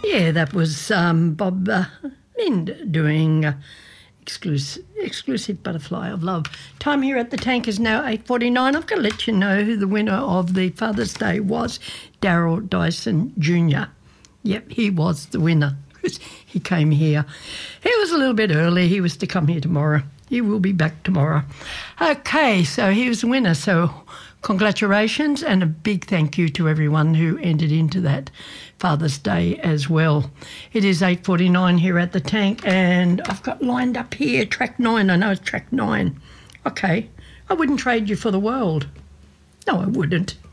Yeah, that was Bob Lind doing Exclusive Butterfly of Love. Time here at the tank is now 8:49. I've got to let you know who the winner of the Father's Day was. Daryl Dyson Jr. Yep, he was the winner. He came here. He was a little bit early. He was to come here tomorrow. He will be back tomorrow. Okay, so he was the winner. So congratulations and a big thank you to everyone who entered into that Father's Day as well. It is 8:49 here at the tank, and I've got lined up here track 9. I know it's track 9. Okay, I wouldn't trade you for the world. No, I wouldn't.